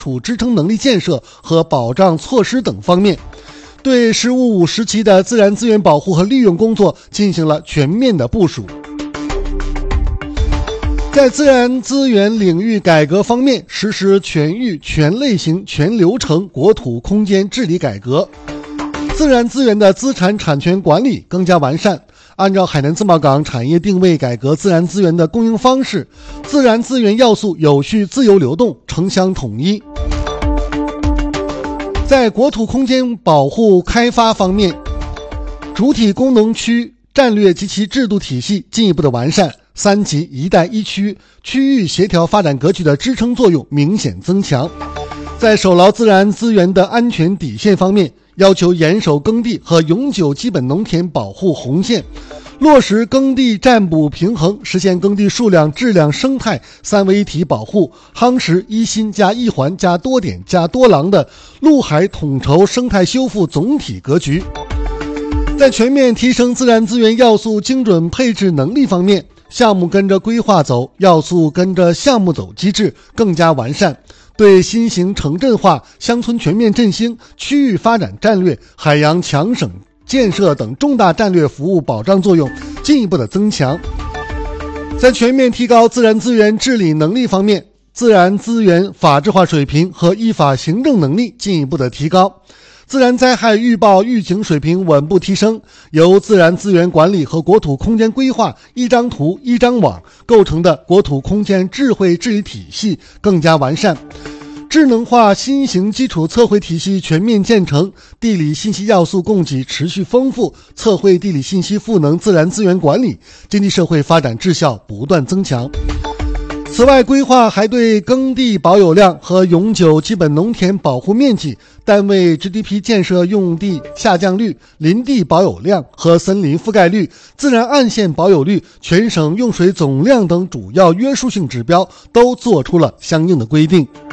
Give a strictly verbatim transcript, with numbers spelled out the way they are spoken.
础支撑能力建设和保障措施等方面，对“十五五”时期的自然资源保护和利用工作进行了全面的部署。在自然资源领域改革方面，实施全域、全类型、全流程国土空间治理改革，自然资源的资产产权管理更加完善，按照海南自贸港产业定位改革自然资源的供应方式，自然资源要素有序自由流动，城乡统一。在国土空间保护开发方面，主体功能区战略及其制度体系进一步的完善，三级一带一区区域协调发展格局的支撑作用明显增强。在守牢自然资源的安全底线方面，要求严守耕地和永久基本农田保护红线，落实耕地占补平衡，实现耕地数量、质量、生态三位一体保护，夯实一心加一环加多点加多廊的陆海统筹生态修复总体格局。在全面提升自然资源要素精准配置能力方面，项目跟着规划走，要素跟着项目走机制更加完善，对新型城镇化、乡村全面振兴、区域发展战略、海洋强省建设等重大战略服务保障作用进一步的增强。在全面提高自然资源治理能力方面，自然资源法治化水平和依法行政能力进一步的提高，自然灾害预报预警水平稳步提升，由自然资源管理和国土空间规划一张图一张网构成的国土空间智慧治理体系更加完善，智能化新型基础测绘体系全面建成，地理信息要素供给持续丰富，测绘地理信息赋能自然资源管理，经济社会发展质效不断增强。此外，规划还对耕地保有量和永久基本农田保护面积、单位 G D P 建设用地下降率、林地保有量和森林覆盖率、自然岸线保有率、全省用水总量等主要约束性指标都做出了相应的规定。